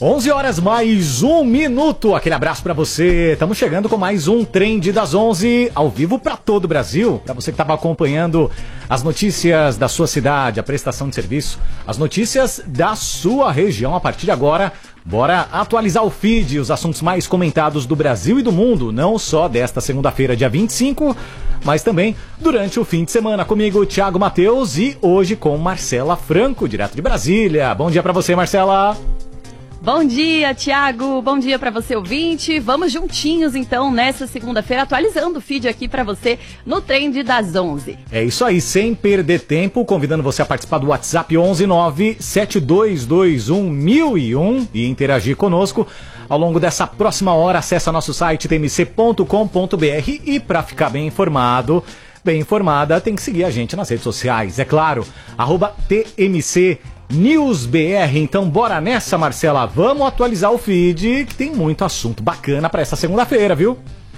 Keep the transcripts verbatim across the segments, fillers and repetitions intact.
onze horas mais um minuto, aquele abraço pra você. Estamos chegando com mais um Trend das onze, ao vivo pra todo o Brasil. Pra você que estava acompanhando as notícias da sua cidade, a prestação de serviço, as notícias da sua região. A partir de agora, bora atualizar o feed, os assuntos mais comentados do Brasil e do mundo, não só desta segunda-feira, dia vinte e cinco, mas também durante o fim de semana. Comigo, Thiago Matheus, e hoje com Marcela Franco, direto de Brasília. Bom dia pra você, Marcela. Bom dia, Thiago. Bom dia para você, ouvinte. Vamos juntinhos, então, nessa segunda-feira, atualizando o feed aqui para você no Trend das onze. É isso aí, sem perder tempo, convidando você a participar do WhatsApp onze nove sete dois dois um um zero zero um e interagir conosco. Ao longo dessa próxima hora, acesse nosso site t m c ponto com ponto b r e para ficar bem informado, bem informada, tem que seguir a gente nas redes sociais, é claro, arroba T M C News B R. Então bora nessa, Marcela, vamos atualizar o feed, que tem muito assunto bacana para essa segunda-feira, viu?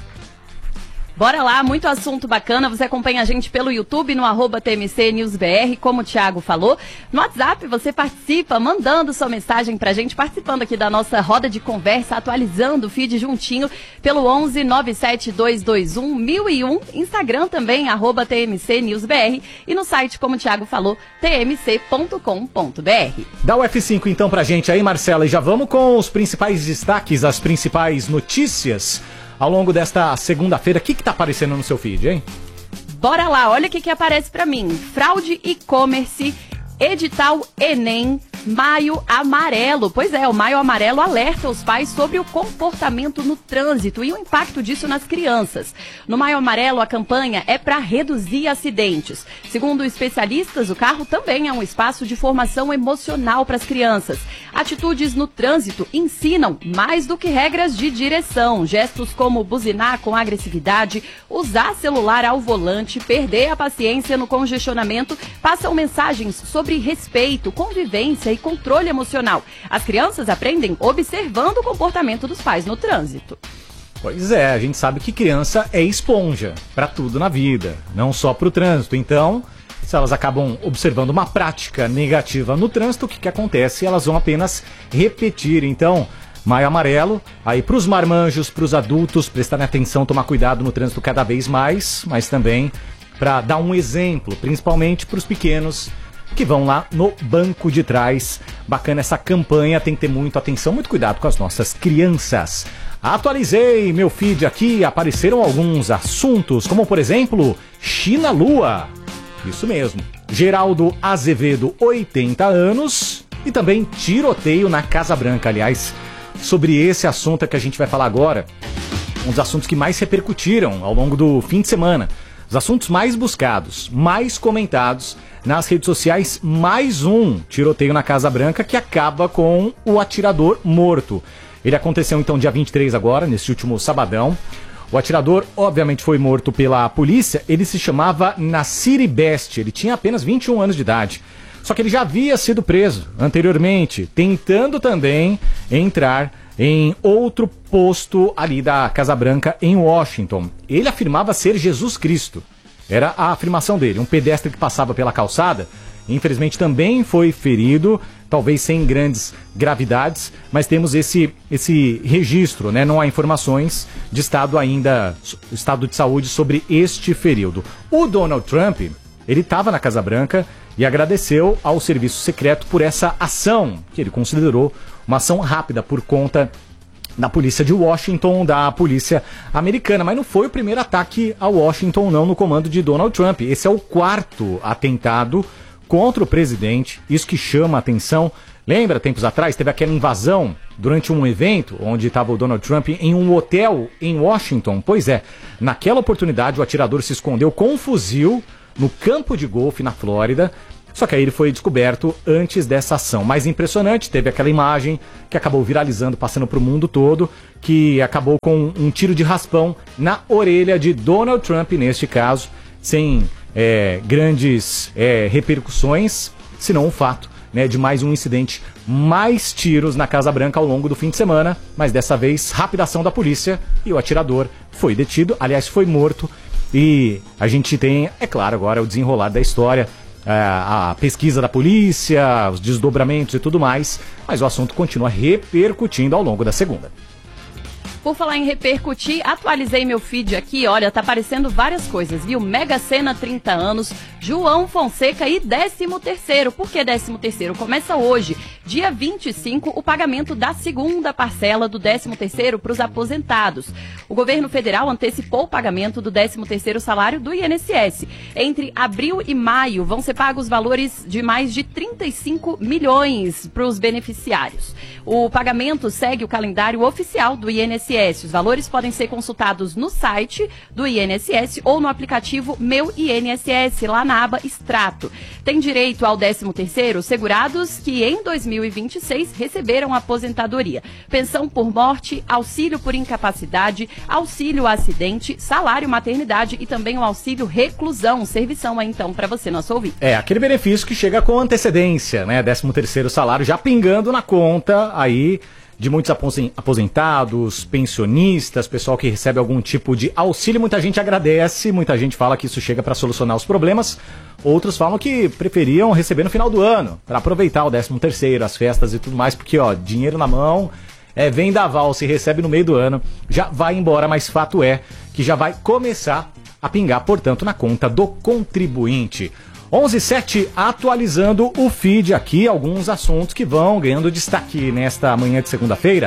Bora lá, muito assunto bacana. Você acompanha a gente pelo YouTube, no arroba T M C News B R, como o Thiago falou. No WhatsApp você participa, mandando sua mensagem pra gente, participando aqui da nossa roda de conversa, atualizando o feed juntinho pelo onze nove sete dois dois um um zero zero um. Instagram também, arroba T M C News B R. E no site, como o Thiago falou, t m c ponto com ponto b r. Dá o F cinco então pra gente aí, Marcela, e já vamos com os principais destaques, as principais notícias ao longo desta segunda-feira. O que que tá aparecendo no seu feed, hein? Bora lá, olha o que que aparece pra mim. Fraude e-commerce, edital Enem, Maio Amarelo. Pois é, o Maio Amarelo alerta os pais sobre o comportamento no trânsito e o impacto disso nas crianças. No Maio Amarelo, a campanha é para reduzir acidentes. Segundo especialistas, o carro também é um espaço de formação emocional para as crianças. Atitudes no trânsito ensinam mais do que regras de direção. Gestos como buzinar com agressividade, usar celular ao volante, perder a paciência no congestionamento, passam mensagens sobre respeito, convivência e controle emocional. As crianças aprendem observando o comportamento dos pais no trânsito. Pois é, a gente sabe que criança é esponja para tudo na vida, não só para o trânsito. Então, se elas acabam observando uma prática negativa no trânsito, o que que acontece? Elas vão apenas repetir. Então, Maio Amarelo, aí para os marmanjos, para os adultos, prestarem atenção, tomar cuidado no trânsito cada vez mais, mas também para dar um exemplo, principalmente para os pequenos que vão lá no banco de trás. Bacana essa campanha, tem que ter muita atenção, muito cuidado com as nossas crianças. Atualizei meu feed aqui, apareceram alguns assuntos, como por exemplo, China-Lua. Isso mesmo. Geraldo Azevedo, oitenta anos, e também tiroteio na Casa Branca. Aliás, sobre esse assunto é que a gente vai falar agora, um dos assuntos que mais repercutiram ao longo do fim de semana. Os assuntos mais buscados, mais comentados nas redes sociais, mais um tiroteio na Casa Branca que acaba com o atirador morto. Ele aconteceu então dia vinte e três agora, nesse último sabadão. O atirador obviamente foi morto pela polícia. Ele se chamava Nassiri Best, ele tinha apenas vinte e um anos de idade. Só que ele já havia sido preso anteriormente, tentando também entrar em outro posto ali da Casa Branca em Washington. Ele afirmava ser Jesus Cristo. Era a afirmação dele. Um pedestre que passava pela calçada, infelizmente também foi ferido, talvez sem grandes gravidades, mas temos esse, esse registro, né? Não há informações de estado ainda, estado de saúde sobre este ferido. O Donald Trump, ele estava na Casa Branca e agradeceu ao serviço secreto por essa ação, que ele considerou uma ação rápida por conta da polícia de Washington, da polícia americana. Mas não foi o primeiro ataque a Washington, não, no comando de Donald Trump. Esse é o quarto atentado contra o presidente, isso que chama a atenção. Lembra, tempos atrás, teve aquela invasão durante um evento onde estava o Donald Trump em um hotel em Washington? Pois é, naquela oportunidade o atirador se escondeu com um fuzil no campo de golfe na Flórida. Só que aí ele foi descoberto antes dessa ação. Mais impressionante, teve aquela imagem que acabou viralizando, passando para o mundo todo, que acabou com um tiro de raspão na orelha de Donald Trump, neste caso, sem é, grandes é, repercussões, senão o fato, né, de mais um incidente, mais tiros na Casa Branca ao longo do fim de semana, mas dessa vez rápida ação da polícia e o atirador foi detido, aliás foi morto. E a gente tem, é claro, agora o desenrolar da história, é, a pesquisa da polícia, os desdobramentos e tudo mais, mas o assunto continua repercutindo ao longo da segunda. Por falar em repercutir, atualizei meu feed aqui, olha, tá aparecendo várias coisas, viu? Mega Sena trinta anos, João Fonseca e décimo terceiro. Por que décimo terceiro? Começa hoje, dia vinte e cinco, o pagamento da segunda parcela do décimo terceiro para os aposentados. O governo federal antecipou o pagamento do décimo terceiro salário do I N S S. Entre abril e maio vão ser pagos valores de mais de trinta e cinco milhões para os beneficiários. O pagamento segue o calendário oficial do I N S S. Os valores podem ser consultados no site do I N S S ou no aplicativo Meu I N S S, lá na aba Extrato. Tem direito ao décimo terceiro segurados que em dois mil e vinte e seis receberam aposentadoria, pensão por morte, auxílio por incapacidade, auxílio acidente, salário maternidade e também o auxílio reclusão. Servição aí então para você, nosso ouvinte. É, aquele benefício que chega com antecedência, né? décimo terceiro salário já pingando na conta aí de muitos aposentados, pensionistas, pessoal que recebe algum tipo de auxílio. Muita gente agradece, muita gente fala que isso chega para solucionar os problemas. Outros falam que preferiam receber no final do ano, para aproveitar o décimo terceiro, as festas e tudo mais, porque ó, dinheiro na mão, é, vendaval, se recebe no meio do ano, já vai embora, mas fato é que já vai começar a pingar, portanto, na conta do contribuinte. onze e sete, atualizando o feed aqui, alguns assuntos que vão ganhando destaque nesta manhã de segunda-feira.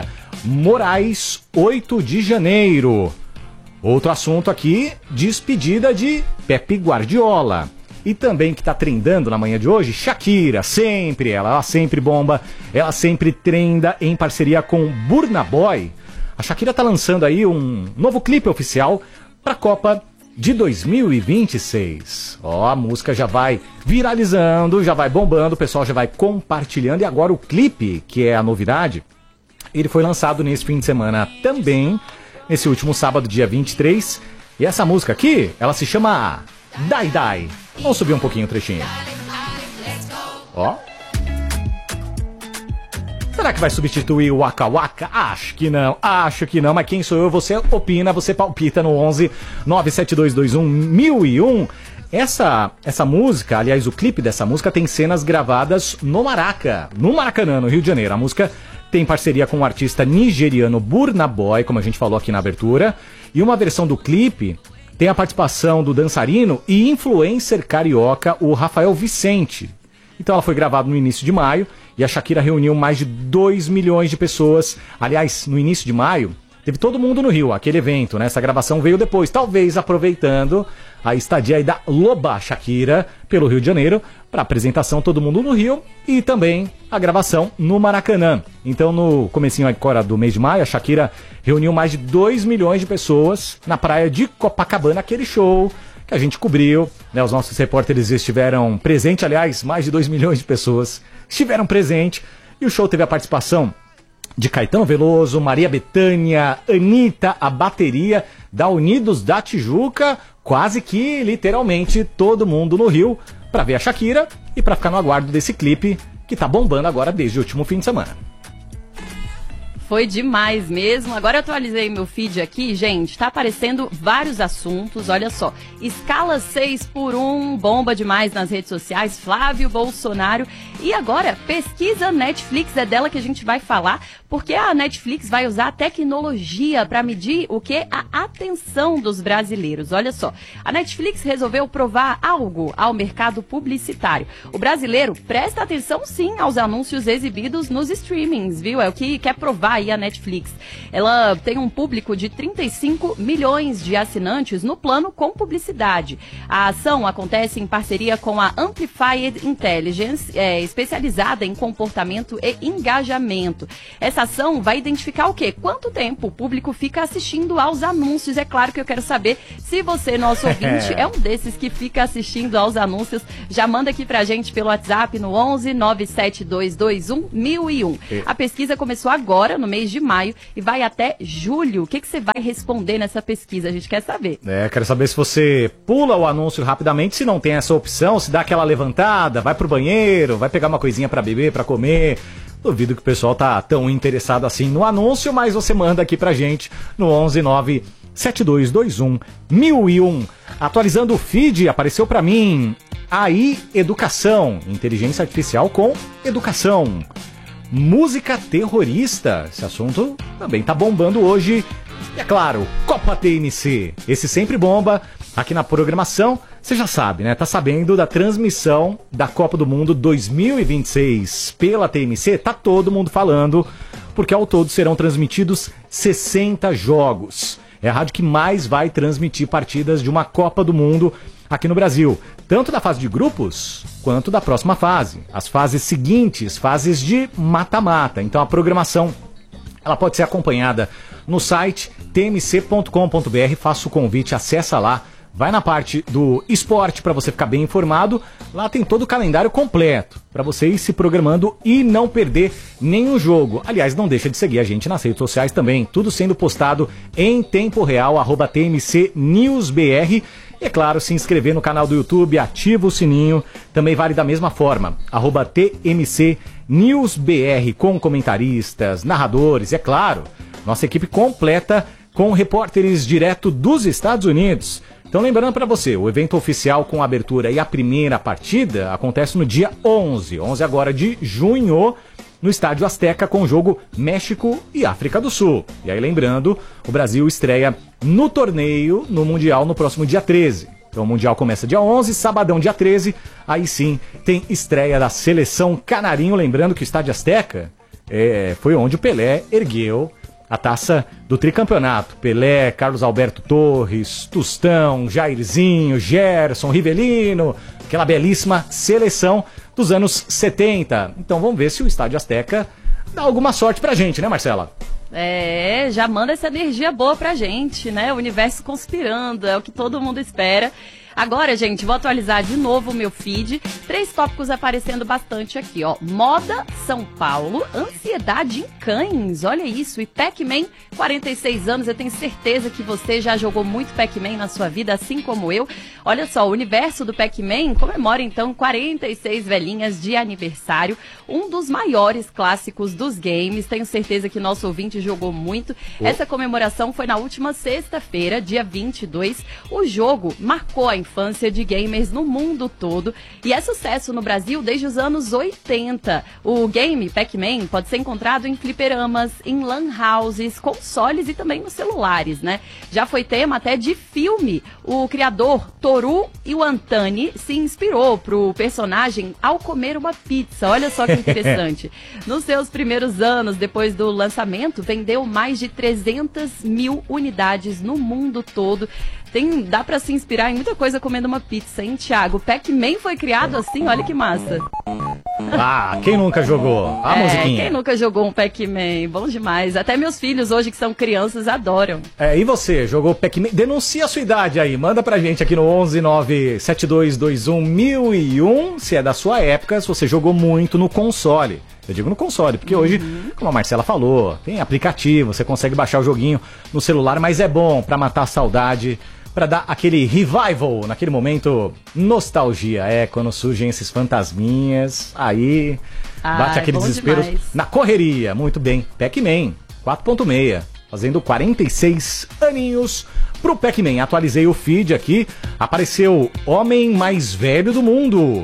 Moraes, oito de janeiro. Outro assunto aqui, despedida de Pepe Guardiola. E também que está trendando na manhã de hoje, Shakira, sempre ela, ela sempre bomba, ela sempre trenda em parceria com Burna Boy. A Shakira está lançando aí um novo clipe oficial para a Copa de dois mil e vinte e seis. Ó, a música já vai viralizando, já vai bombando, o pessoal já vai compartilhando. E agora o clipe, que é a novidade, ele foi lançado nesse fim de semana também, nesse último sábado, dia vinte e três. E essa música aqui, ela se chama Dai Dai. Vamos subir um pouquinho o trechinho. Ó. Será que vai substituir o Waka Waka? Acho que não, acho que não, mas quem sou eu? Você opina, você palpita no onze nove sete dois dois um mil e um. Essa, essa música, aliás, o clipe dessa música tem cenas gravadas no Maraca, no Maracanã, no Rio de Janeiro. A música tem parceria com o artista nigeriano Burna Boy, como a gente falou aqui na abertura, e uma versão do clipe tem a participação do dançarino e influencer carioca, o Rafael Vicente. Então ela foi gravada no início de maio e a Shakira reuniu mais de dois milhões de pessoas. Aliás, no início de maio, teve todo mundo no Rio, aquele evento, né? Essa gravação veio depois, talvez aproveitando a estadia aí da Loba Shakira pelo Rio de Janeiro, para apresentação todo mundo no Rio e também a gravação no Maracanã. Então no comecinho agora do mês de maio, a Shakira reuniu mais de dois milhões de pessoas na praia de Copacabana, aquele show que a gente cobriu, né? Os nossos repórteres estiveram presentes, aliás, mais de dois milhões de pessoas estiveram presentes, e o show teve a participação de Caetano Veloso, Maria Bethânia, Anitta, a bateria da Unidos da Tijuca, quase que literalmente todo mundo no Rio para ver a Shakira e para ficar no aguardo desse clipe que tá bombando agora desde o último fim de semana. Foi demais mesmo. Agora eu atualizei meu feed aqui, gente. Tá aparecendo vários assuntos. Olha só. Escala seis por um, bomba demais nas redes sociais. Flávio Bolsonaro. E agora, pesquisa Netflix. É dela que a gente vai falar, porque a Netflix vai usar a tecnologia para medir o que? A atenção dos brasileiros. Olha só. A Netflix resolveu provar algo ao mercado publicitário. O brasileiro presta atenção sim aos anúncios exibidos nos streamings, viu? É o que quer provar aí a Netflix. Ela tem um público de trinta e cinco milhões de assinantes no plano com publicidade. A ação acontece em parceria com a Amplified Intelligence, é, especializada em comportamento e engajamento. Essa ação vai identificar o quê? Quanto tempo o público fica assistindo aos anúncios. É claro que eu quero saber se você, nosso ouvinte, é um desses que fica assistindo aos anúncios. Já manda aqui pra gente pelo WhatsApp no onze nove sete dois dois um mil e um. A pesquisa começou agora, no mês de maio, e vai até julho. O que, que você vai responder nessa pesquisa? A gente quer saber. É, quero saber se você pula o anúncio rapidamente, se não tem essa opção, se dá aquela levantada, vai pro banheiro, vai pegar uma coisinha pra beber, pra comer. Duvido que o pessoal tá tão interessado assim no anúncio, mas você manda aqui pra gente no onze nove sete dois dois um, mil e um. Atualizando o feed, apareceu pra mim A I Educação, inteligência artificial com educação. Música terrorista, esse assunto também tá bombando hoje. E é claro, Copa T M C, esse sempre bomba aqui na programação. Você já sabe, né? Tá sabendo da transmissão da Copa do Mundo dois mil e vinte e seis pela T M C? Tá todo mundo falando, porque ao todo serão transmitidos sessenta jogos. É a rádio que mais vai transmitir partidas de uma Copa do Mundo aqui no Brasil, tanto da fase de grupos quanto da próxima fase. As fases seguintes, fases de mata-mata. Então a programação ela pode ser acompanhada no site t m c ponto com ponto b r. Faço o convite, acessa lá. Vai na parte do esporte para você ficar bem informado. Lá tem todo o calendário completo para você ir se programando e não perder nenhum jogo. Aliás, não deixa de seguir a gente nas redes sociais também. Tudo sendo postado em tempo real, arroba T M C News B R. E é claro, se inscrever no canal do YouTube, ativa o sininho. Também vale da mesma forma, arroba T M C News B R, com comentaristas, narradores, é claro. Nossa equipe completa com repórteres direto dos Estados Unidos. Então lembrando para você, o evento oficial com a abertura e a primeira partida acontece no dia onze, onze agora de junho, no Estádio Azteca, com o jogo México e África do Sul. E aí lembrando, o Brasil estreia no torneio, no Mundial, no próximo dia treze. Então o Mundial começa dia onze, sabadão dia treze, aí sim tem estreia da Seleção Canarinho. Lembrando que o Estádio Azteca é, foi onde o Pelé ergueu a taça do tricampeonato. Pelé, Carlos Alberto Torres, Tostão, Jairzinho, Gerson, Rivelino, aquela belíssima seleção dos anos setenta. Então vamos ver se o Estádio Azteca dá alguma sorte pra gente, né, Marcela? É, já manda essa energia boa pra gente, né? O universo conspirando, é o que todo mundo espera. Agora, gente, vou atualizar de novo o meu feed. Três tópicos aparecendo bastante aqui, ó. Moda, São Paulo, ansiedade em cães, olha isso. E Pac-Man, quarenta e seis anos, eu tenho certeza que você já jogou muito Pac-Man na sua vida, assim como eu. Olha só, o universo do Pac-Man comemora, então, quarenta e seis velhinhas de aniversário. Um dos maiores clássicos dos games. Tenho certeza que nosso ouvinte jogou muito. Oh. Essa comemoração foi na última sexta-feira, dia vinte e dois. O jogo marcou a infância de gamers no mundo todo e é sucesso no Brasil desde os anos oitenta. O game Pac-Man pode ser encontrado em fliperamas, em lan houses, consoles e também nos celulares, né? Já foi tema até de filme. O criador Toru Iwatani se inspirou pro personagem ao comer uma pizza. Olha só que interessante. Nos seus primeiros anos, depois do lançamento, vendeu mais de trezentas mil unidades no mundo todo. Tem, dá pra se inspirar em muita coisa comendo uma pizza, hein, Thiago? Pac-Man foi criado assim, olha que massa. Ah, quem nunca jogou? A é, musiquinha. Quem nunca jogou um Pac-Man? Bom demais. Até meus filhos hoje, que são crianças, adoram. É, e você, jogou Pac-Man? Denuncia a sua idade aí, manda pra gente aqui no onze nove sete dois dois um mil e um, se é da sua época, se você jogou muito no console. Eu digo no console, porque hoje, uhum. como a Marcela falou, tem aplicativo, você consegue baixar o joguinho no celular, mas é bom pra matar a saudade, pra dar aquele revival, naquele momento, nostalgia. É, quando surgem esses fantasminhas, aí Ai, bate aquele desespero demais. Na correria. Muito bem, Pac-Man, quatro ponto seis, fazendo quarenta e seis aninhos pro Pac-Man. Atualizei o feed aqui, apareceu Homem Mais Velho do Mundo.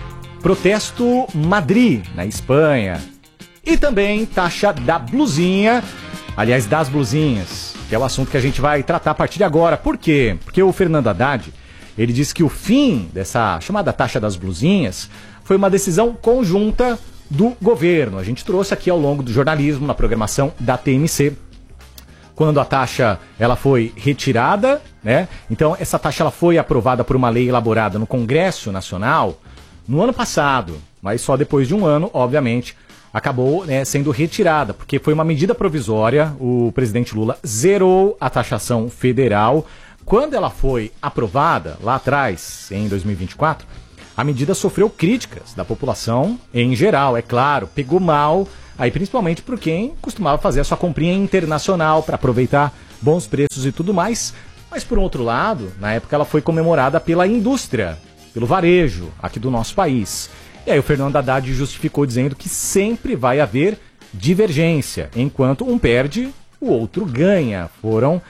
Protesto Madrid, na Espanha. E também taxa da blusinha, aliás, das blusinhas, que é o assunto que a gente vai tratar a partir de agora. Por quê? Porque o Fernando Haddad, ele disse que o fim dessa chamada taxa das blusinhas foi uma decisão conjunta do governo. A gente trouxe aqui ao longo do jornalismo, na programação da T M C, quando a taxa ela foi retirada, né? Então, essa taxa ela foi aprovada por uma lei elaborada no Congresso Nacional no ano passado, mas só depois de um ano, obviamente, acabou, né, sendo retirada, porque foi uma medida provisória. O presidente Lula zerou a taxação federal. Quando ela foi aprovada, lá atrás, em dois mil e vinte e quatro, a medida sofreu críticas da população em geral, é claro, pegou mal, aí principalmente por quem costumava fazer a sua comprinha internacional para aproveitar bons preços e tudo mais. Mas, por outro lado, na época ela foi comemorada pela indústria, pelo varejo aqui do nosso país. E aí o Fernando Haddad justificou dizendo que sempre vai haver divergência. Enquanto um perde, o outro ganha. Foram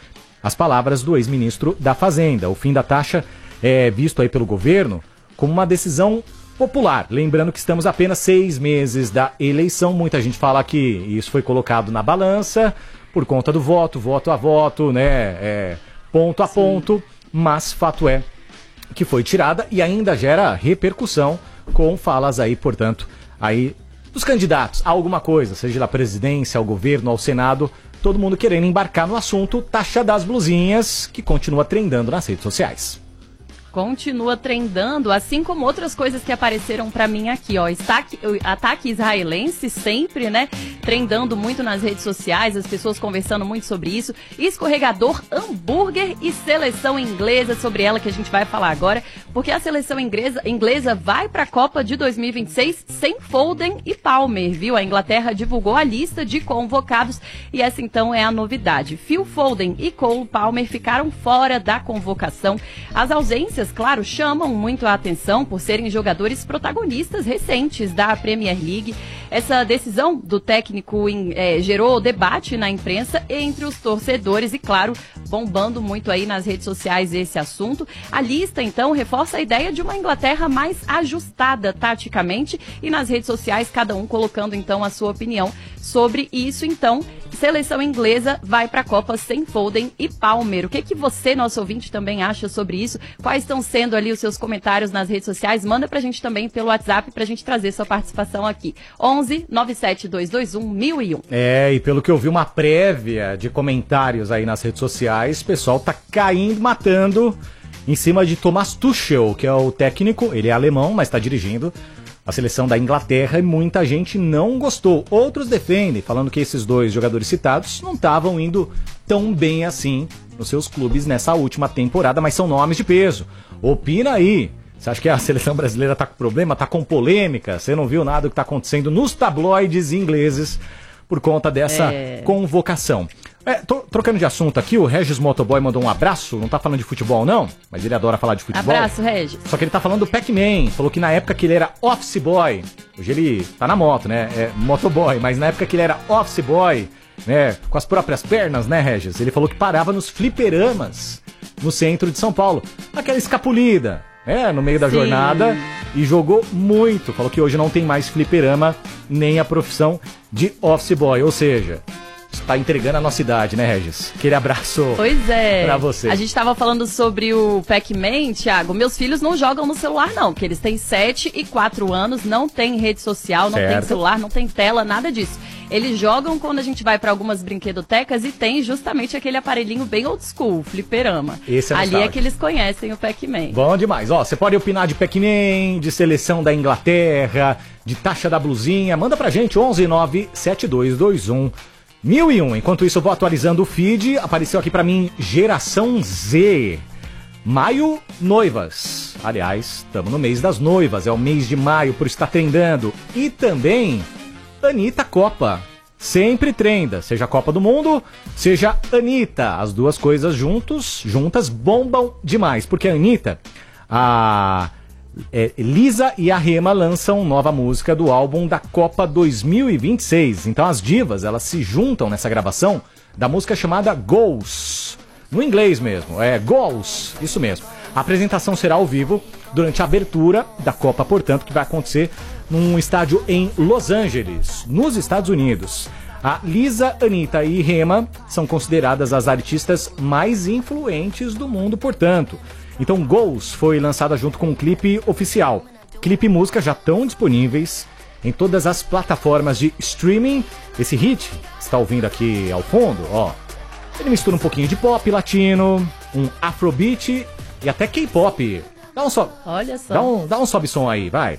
as palavras do ex-ministro da Fazenda. O fim da taxa é visto aí pelo governo como uma decisão popular. Lembrando que estamos apenas seis meses da eleição. Muita gente fala que isso foi colocado na balança por conta do voto, voto a voto, né? É, ponto a Sim. ponto. Mas fato é que foi tirada e ainda gera repercussão com falas aí, portanto, aí dos candidatos a alguma coisa, seja da presidência, ao governo, ao Senado, todo mundo querendo embarcar no assunto taxa das blusinhas, que continua trendando nas redes sociais. Continua trendando, assim como outras coisas que apareceram pra mim aqui, ó. Ataque, ataque israelense sempre, né? Trendando muito nas redes sociais, as pessoas conversando muito sobre isso. Escorregador, hambúrguer e seleção inglesa, sobre ela que a gente vai falar agora, porque a seleção inglesa, inglesa vai pra Copa de dois mil e vinte e seis sem Foden e Palmer, viu? A Inglaterra divulgou a lista de convocados e essa então é a novidade. Phil Foden e Cole Palmer ficaram fora da convocação. As ausências, claro, chamam muito a atenção por serem jogadores protagonistas recentes da Premier League. Essa decisão do técnico em, é, gerou debate na imprensa entre os torcedores e, claro, bombando muito aí nas redes sociais esse assunto. A lista, então, reforça a ideia de uma Inglaterra mais ajustada taticamente e nas redes sociais cada um colocando, então, a sua opinião sobre isso. Então, seleção inglesa vai para a Copa sem Foden e Palmer. O que que você, nosso ouvinte, também acha sobre isso? Quais estão sendo ali os seus comentários nas redes sociais? Manda pra gente também pelo WhatsApp pra gente trazer sua participação aqui. onze nove sete dois dois um mil e um. É, e pelo que eu vi uma prévia de comentários aí nas redes sociais, o pessoal tá caindo, matando em cima de Thomas Tuchel, que é o técnico, ele é alemão, mas tá dirigindo a seleção da Inglaterra e muita gente não gostou. Outros defendem, falando que esses dois jogadores citados não estavam indo tão bem assim nos seus clubes nessa última temporada, mas são nomes de peso. Opina aí. Você acha que a seleção brasileira tá com problema, tá com polêmica? Você não viu nada do que tá acontecendo nos tabloides ingleses por conta dessa é... convocação. É, tô, trocando de assunto aqui, o Regis Motoboy mandou um abraço, não tá falando de futebol não, mas ele adora falar de futebol. Abraço, Regis. Só que ele tá falando do Pac-Man, falou que na época que ele era office boy, hoje ele tá na moto, né, é motoboy, mas na época que ele era office boy, né, com as próprias pernas, né, Regis, ele falou que parava nos fliperamas no centro de São Paulo, aquela escapulida, né, no meio da Sim. jornada, e jogou muito, falou que hoje não tem mais fliperama, nem a profissão de office boy, ou seja... Está entregando a nossa idade, né, Regis? Aquele abraço pois é. pra você. A gente estava falando sobre o Pac-Man, Thiago. Meus filhos não jogam no celular, não, porque eles têm sete e quatro anos, não tem rede social, não certo. tem celular, não tem tela, nada disso. Eles jogam quando a gente vai para algumas brinquedotecas e tem justamente aquele aparelhinho bem old school, o fliperama. Esse é Ali é que eles conhecem o Pac-Man. Bom demais. Ó, você pode opinar de Pac-Man, de seleção da Inglaterra, de taxa da blusinha. Manda pra gente, onze nove sete dois dois um mil e um. Enquanto isso, eu vou atualizando o feed. Apareceu aqui pra mim, Geração Z. Maio, noivas. Aliás, estamos no mês das noivas. É o mês de maio, por estar trendando. E também, Anitta Copa. Sempre trenda. Seja a Copa do Mundo, seja Anitta. As duas coisas juntos, juntas bombam demais. Porque a Anitta, a... É, Lisa e a Rema lançam nova música do álbum da Copa dois mil e vinte e seis. Então as divas, elas se juntam nessa gravação da música chamada Goals. No inglês mesmo, é Goals, isso mesmo. A apresentação será ao vivo durante a abertura da Copa, portanto, que vai acontecer num estádio em Los Angeles, nos Estados Unidos. A Lisa, Anitta e Rema são consideradas as artistas mais influentes do mundo, portanto. Então, Goals foi lançada junto com um clipe oficial. Clipe e música já estão disponíveis em todas as plataformas de streaming. Esse hit, que você está ouvindo aqui ao fundo, ó, ele mistura um pouquinho de pop latino, um afrobeat e até K-pop. Dá um sobe, Olha só. Dá um, dá um sobe som aí, vai.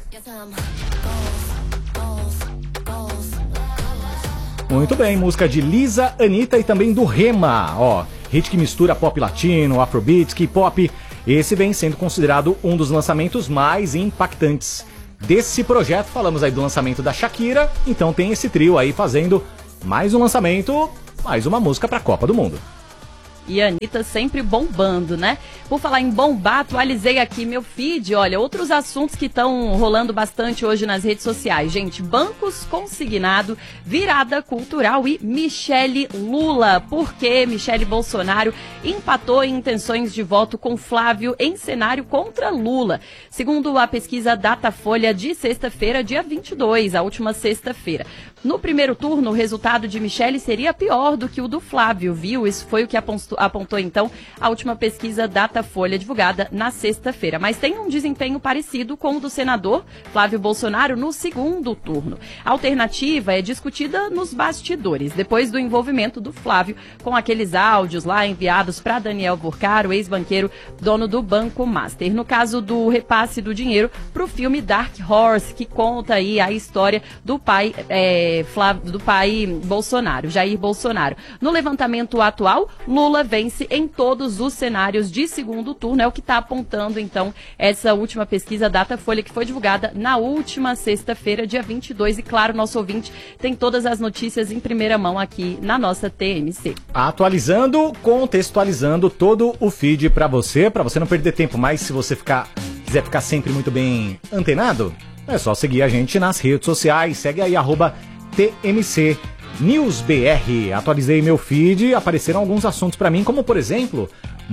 Muito bem, música de Lisa, Anitta e também do Rema, ó. Hit que mistura pop latino, afrobeat, K-pop. Esse vem sendo considerado um dos lançamentos mais impactantes desse projeto. Falamos aí do lançamento da Shakira, então tem esse trio aí fazendo mais um lançamento, mais uma música para a Copa do Mundo. E a Anitta sempre bombando, né? Por falar em bombar, atualizei aqui meu feed. Olha, outros assuntos que estão rolando bastante hoje nas redes sociais. Gente, bancos consignado, virada cultural e Michele Lula. Por quê? Michele Bolsonaro empatou em intenções de voto com Flávio em cenário contra Lula. Segundo a pesquisa Datafolha de sexta-feira, dia vinte e dois, a última sexta-feira. No primeiro turno, o resultado de Michele seria pior do que o do Flávio, viu? Isso foi o que apontou, apontou então, a última pesquisa Datafolha divulgada na sexta-feira. Mas tem um desempenho parecido com o do senador Flávio Bolsonaro no segundo turno. A alternativa é discutida nos bastidores, depois do envolvimento do Flávio com aqueles áudios lá enviados para Daniel Burcaro, ex-banqueiro, dono do Banco Master. No caso do repasse do dinheiro para o filme Dark Horse, que conta aí a história do pai... É, Flávio, do pai Bolsonaro, Jair Bolsonaro. No levantamento atual, Lula vence em todos os cenários de segundo turno, é o que está apontando, então, essa última pesquisa Datafolha, que foi divulgada na última sexta-feira, dia vinte e dois, e claro, nosso ouvinte tem todas as notícias em primeira mão aqui na nossa T M C. Atualizando, contextualizando todo o feed para você, para você não perder tempo, mas se você ficar, quiser ficar sempre muito bem antenado, é só seguir a gente nas redes sociais, segue aí, arroba T M C News B R. Atualizei meu feed e apareceram alguns assuntos para mim, como por exemplo,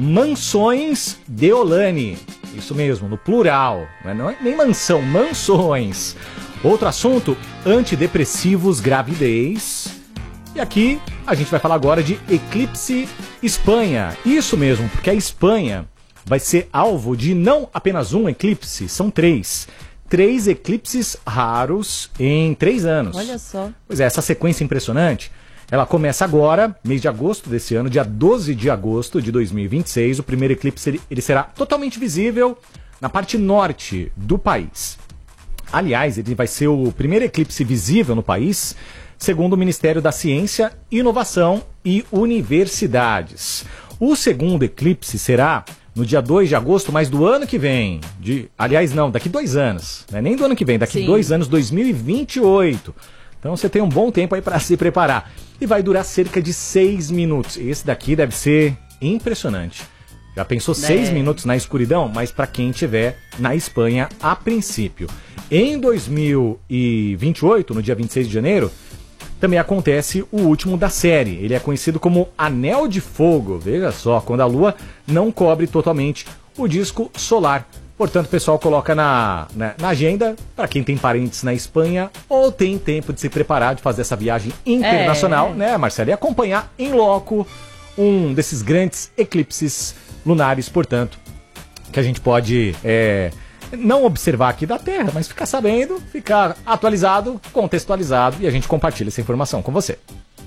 mansões Deolane. Isso mesmo, no plural, não é nem mansão, mansões. Outro assunto, antidepressivos gravidez. E aqui a gente vai falar agora de Eclipse Espanha. Isso mesmo, porque a Espanha vai ser alvo de não apenas um eclipse, são três. Três eclipses raros em três anos. Olha só. Pois é, essa sequência impressionante, ela começa agora, mês de agosto desse ano, dia doze de agosto de dois mil e vinte e seis. O primeiro eclipse ele, ele será totalmente visível na parte norte do país. Aliás, ele vai ser o primeiro eclipse visível no país, segundo o Ministério da Ciência, Inovação e Universidades. O segundo eclipse será no dia dois de agosto, mas do ano que vem. De, aliás, não, daqui dois anos. Não é nem do ano que vem, daqui Sim. dois anos, dois mil e vinte e oito. Então você tem um bom tempo aí para se preparar. E vai durar cerca de seis minutos. Esse daqui deve ser impressionante. Já pensou seis É. minutos na escuridão? Mas para quem estiver na Espanha a princípio. Em dois mil e vinte e oito, no dia vinte e seis de janeiro, também acontece o último da série. Ele é conhecido como Anel de Fogo. Veja só, quando a Lua não cobre totalmente o disco solar. Portanto, o pessoal coloca na, na, na agenda, para quem tem parentes na Espanha ou tem tempo de se preparar de fazer essa viagem internacional, é. né, Marcela? E acompanhar em loco um desses grandes eclipses lunares, portanto, que a gente pode... É, não observar aqui da Terra, mas ficar sabendo, ficar atualizado, contextualizado, e a gente compartilha essa informação com você.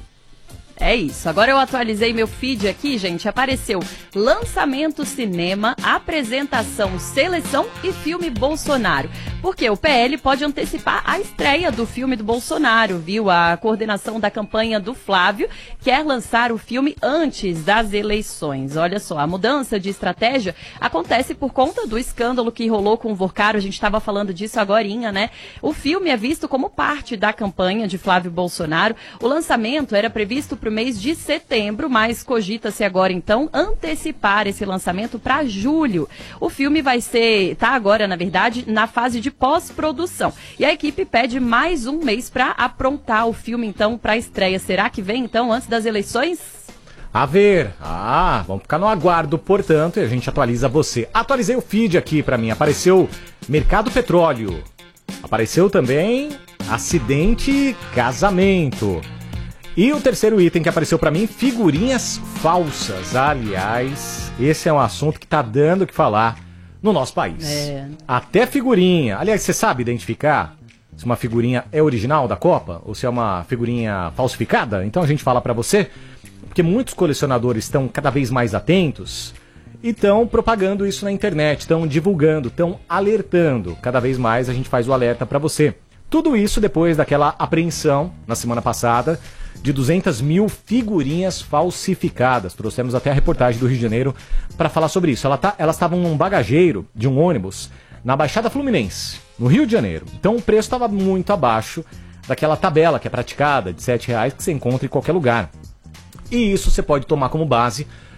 É isso. Agora eu atualizei meu feed aqui, gente. Apareceu lançamento cinema, apresentação, seleção e filme Bolsonaro. Porque o P L pode antecipar a estreia do filme do Bolsonaro, viu? A coordenação da campanha do Flávio quer lançar o filme antes das eleições. Olha só, a mudança de estratégia acontece por conta do escândalo que rolou com o Burcaro. A gente estava falando disso agorinha, né? O filme é visto como parte da campanha de Flávio Bolsonaro. O lançamento era previsto para o mês de setembro, mas cogita-se agora, então, antecipar esse lançamento para julho. O filme vai ser, tá agora, na verdade, na fase de pós-produção. E a equipe pede mais um mês para aprontar o filme, então, para a estreia. Será que vem, então, antes das eleições? A ver. Ah, vamos ficar no aguardo, portanto, e a gente atualiza você. Atualizei o feed aqui para mim. Apareceu Mercado Petróleo. Apareceu também acidente casamento. E o terceiro item que apareceu para mim, figurinhas falsas. Aliás, esse é um assunto que tá dando o que falar no nosso país. É. Até figurinha. Aliás, você sabe identificar se uma figurinha é original da Copa ou se é uma figurinha falsificada? Então a gente fala para você, porque muitos colecionadores estão cada vez mais atentos e estão propagando isso na internet, estão divulgando, estão alertando. Cada vez mais a gente faz o alerta para você. Tudo isso depois daquela apreensão na semana passada de duzentas mil figurinhas falsificadas. Trouxemos até a reportagem do Rio de Janeiro para falar sobre isso. Ela tá, elas estavam num bagageiro de um ônibus na Baixada Fluminense, no Rio de Janeiro. Então o preço estava muito abaixo daquela tabela que é praticada de sete reais que você encontra em qualquer lugar. E isso você pode tomar como base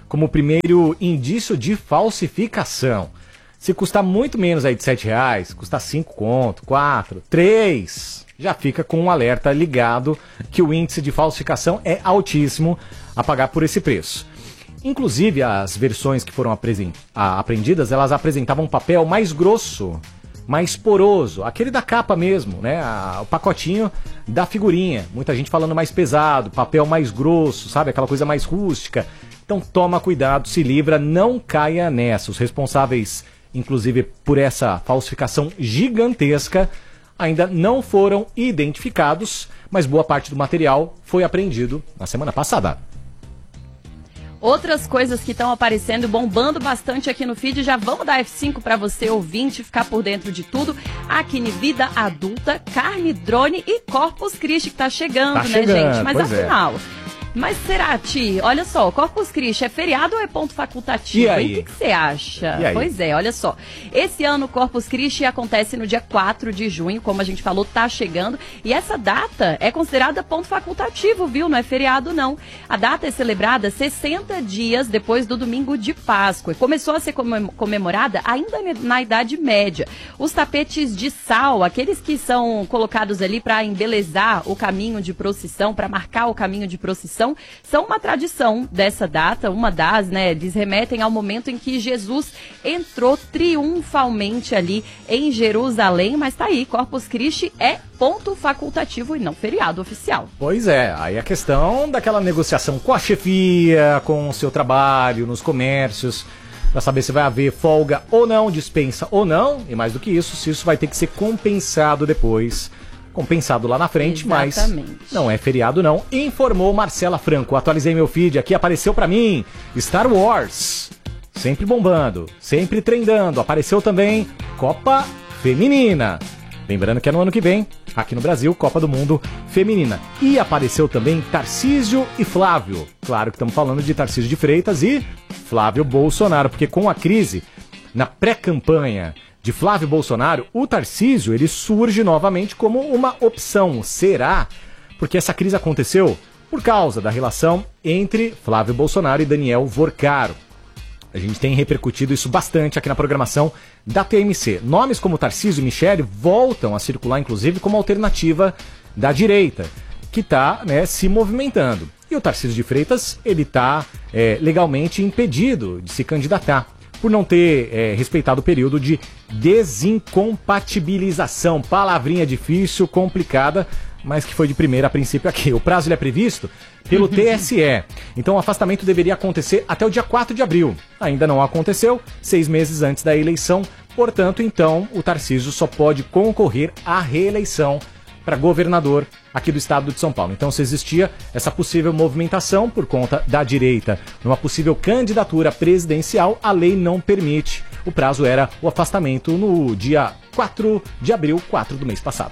como o primeiro indício de falsificação. Se custar muito menos aí de sete reais, custar cinco conto, quatro, três, já fica com um alerta ligado que o índice de falsificação é altíssimo a pagar por esse preço. Inclusive, as versões que foram apreendidas, elas apresentavam um papel mais grosso, mais poroso, aquele da capa mesmo, né? A, o pacotinho da figurinha. Muita gente falando mais pesado, papel mais grosso, sabe? Aquela coisa mais rústica. Então toma cuidado, se livra, não caia nessa. Os responsáveis, inclusive por essa falsificação gigantesca, ainda não foram identificados, mas boa parte do material foi apreendido na semana passada. Outras coisas que estão aparecendo, bombando bastante aqui no feed, já vamos dar F cinco para você, ouvinte, ficar por dentro de tudo. Akine, vida adulta, carne, drone e Corpus Christi, que tá chegando, tá né, chegando, gente? Mas afinal... É. Mas será, Ti? Olha só, Corpus Christi é feriado ou é ponto facultativo? E aí? O que você acha? E aí? Pois é, olha só. Esse ano o Corpus Christi acontece no dia quatro de junho, como a gente falou, tá chegando. E essa data é considerada ponto facultativo, viu? Não é feriado, não. A data é celebrada sessenta dias depois do domingo de Páscoa. E começou a ser comemorada ainda na Idade Média. Os tapetes de sal, aqueles que são colocados ali para embelezar o caminho de procissão, para marcar o caminho de procissão, são uma tradição dessa data, uma das, né, eles remetem ao momento em que Jesus entrou triunfalmente ali em Jerusalém, mas tá aí, Corpus Christi é ponto facultativo e não feriado oficial. Pois é, aí a questão daquela negociação com a chefia, com o seu trabalho, nos comércios, para saber se vai haver folga ou não, dispensa ou não, e mais do que isso, se isso vai ter que ser compensado depois. Compensado lá na frente, exatamente, mas não é feriado não, informou Marcela Franco. Atualizei meu feed aqui, apareceu pra mim Star Wars, sempre bombando, sempre trendando. Apareceu também Copa Feminina, lembrando que é no ano que vem, aqui no Brasil, Copa do Mundo Feminina. E apareceu também Tarcísio e Flávio, claro que estamos falando de Tarcísio de Freitas e Flávio Bolsonaro, porque com a crise na pré-campanha de Flávio Bolsonaro, o Tarcísio, ele surge novamente como uma opção. Será? Porque essa crise aconteceu por causa da relação entre Flávio Bolsonaro e Daniel Vorcaro. A gente tem repercutido isso bastante aqui na programação da T M C. Nomes como Tarcísio e Michele voltam a circular, inclusive, como alternativa da direita, que está, né, se movimentando. E o Tarcísio de Freitas, ele está é, legalmente impedido de se candidatar, por não ter é, respeitado o período de desincompatibilização. Palavrinha difícil, complicada, mas que foi de primeira a princípio aqui. O prazo ele é previsto pelo T S E. Então o afastamento deveria acontecer até o dia quatro de abril. Ainda não aconteceu, seis meses antes da eleição. Portanto, então, o Tarcísio só pode concorrer à reeleição para governador aqui do estado de São Paulo. Então, se existia essa possível movimentação por conta da direita numa possível candidatura presidencial, a lei não permite. O prazo era o afastamento no dia quatro de abril, quatro do mês passado.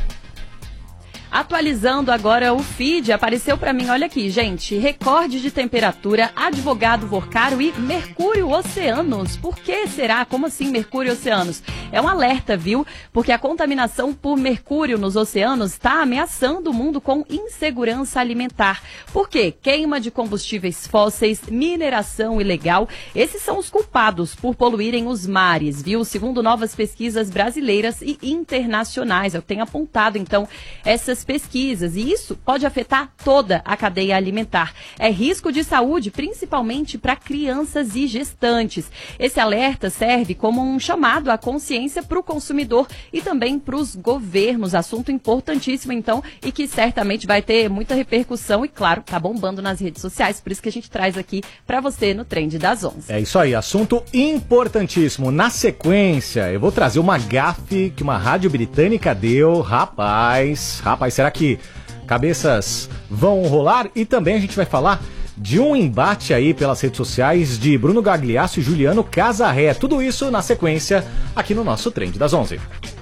Atualizando agora o feed, apareceu para mim, olha aqui, gente, recorde de temperatura, advogado Vorcaro e Mercúrio Oceanos. Por que será? Como assim Mercúrio Oceanos? É um alerta, viu? Porque a contaminação por mercúrio nos oceanos está ameaçando o mundo com insegurança alimentar. Por quê? Queima de combustíveis fósseis, mineração ilegal, esses são os culpados por poluírem os mares, viu? Segundo novas pesquisas brasileiras e internacionais, eu tenho apontado, então, essas pesquisas, e isso pode afetar toda a cadeia alimentar. É risco de saúde, principalmente para crianças e gestantes. Esse alerta serve como um chamado à consciência para o consumidor e também para os governos. Assunto importantíssimo, então, e que certamente vai ter muita repercussão e, claro, tá bombando nas redes sociais, por isso que a gente traz aqui para você no Trend das onze. É isso aí, assunto importantíssimo. Na sequência, eu vou trazer uma gafe que uma rádio britânica deu. Rapaz, rapaz, será que cabeças vão rolar? E também a gente vai falar de um embate aí pelas redes sociais de Bruno Gagliasso e Juliano Casarré. Tudo isso na sequência aqui no nosso Trend das onze.